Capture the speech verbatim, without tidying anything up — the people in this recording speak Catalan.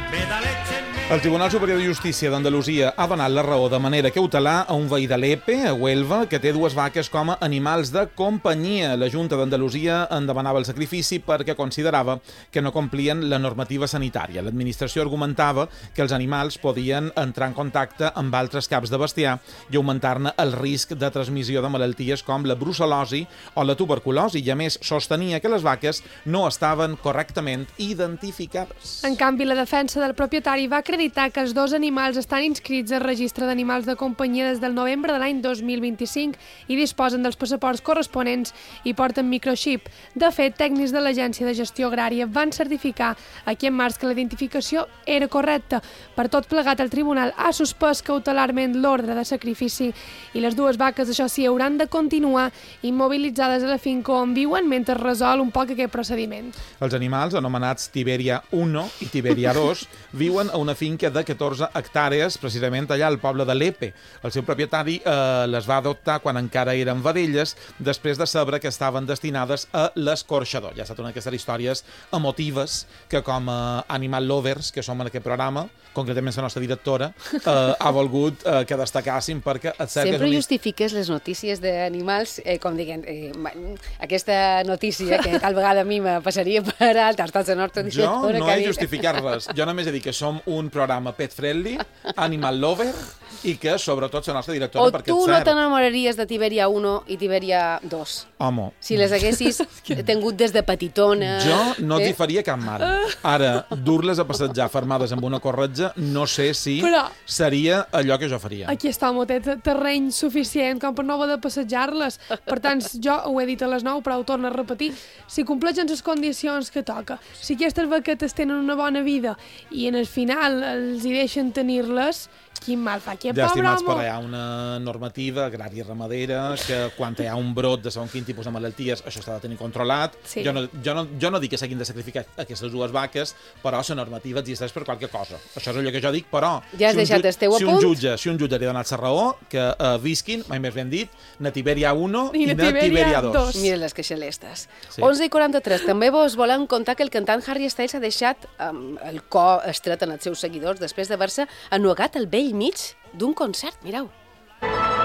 El Tribunal Superior de Justícia d'Andalusia ha donat la raó de manera cautelar a un veí de l'Epe, a Huelva, que té dues vaques com a animals de companyia. La Junta d'Andalusia en demanava el sacrifici perquè considerava que no complien la normativa sanitària. L'administració argumentava que els animals podien entrar en contacte amb altres caps de bestiar i augmentar-ne el risc de transmissió de malalties com la brucel·losi o la tuberculosi, i a més sostenia que les vaques no estaven correctament identificades. En canvi, la defensa del propietari va acreditar que els dos animals estan inscrits al registre d'animals de companyia des del novembre de l'any dos mil vint-i-cinc i disposen dels passaports corresponents i porten microxip. De fet, tècnics de l'Agència de Gestió Agrària van certificar aquí en març que la identificació era correcta. Per tot plegat, el tribunal ha suspès cautelarment l'ordre de sacrifici i les dues vaques, això sí, hauran de continuar immobilitzades a la finca on viuen mentre resol un poc aquest procediment. Els animals, anomenats Tiberia uno i Tiberia dos, viuen a una finca de catorze hectàrees, precisament allà al poble de l'Epe. El seu propietari eh, les va adoptar quan encara eren vedelles, després de saber que estaven destinades a l'escorxador. Ja ha estat una d'aquestes històries emotives que, com a animal lovers, que som en aquest programa, concretament la nostra directora, eh, ha volgut eh, que destacàssim perquè... Sempre un... justifiques les notícies d'animals, eh, com diguen, eh, aquesta notícia que tal vegada a mi me passaria per alt, estàs la nostra directora... Jo no he justificat res. Jo només he dit que som un programa pet-friendly, animal lover, i que, sobretot, la nostra directora, o perquè tu és no cert. t'enamoraries de Tiberia uno i Tiberia dos? Home. Si les haguessis tingut des de petitona... Jo no eh? t'hi faria cap mal. Ara, dur-les a passejar fermades amb una corretja, no sé si Però... seria allò que jo faria. Aquí està, home, té terreny suficient com per no haver de passejar-les. Per tant, jo ho he dit a les nou, però ho torno a repetir. Si compleixen les condicions que toca, si aquestes vaquetes tenen una bona vida i en el final els hi deixen tenir-les, quin mal fa aquest Ja, pobre estimats, home? però hi ha una normativa agrària i ramadera que quan hi ha un brot de segons quin tipus de malalties això s'ha de tenir controlat. Sí. Jo, no, jo, no, jo no dic que s'hagin de sacrificar aquestes dues vaques, però la normativa existeix per qualque cosa. Això és allò que jo dic, però... Ja has si deixat el teu si un apunt? jutge, si un jutge li ha donat la raó, que uh, visquin, mai més ben dit, na Tiberia uno I i na na Tiberia Tiberia dos. dos. Mira les queixalestes. Sí. onze i quaranta-tres. També vos volem contar que el cantant Harry Styles ha deixat um, el cor estret en els seus seguidors després d'haver-se ennuegat al vell mig d'un concert. Mireu.